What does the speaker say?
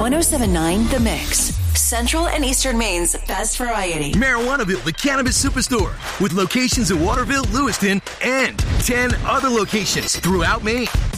1079 The Mix. Central and Eastern Maine's best variety. Marijuanaville, the cannabis superstore, with locations in Waterville, Lewiston, and 10 other locations throughout Maine.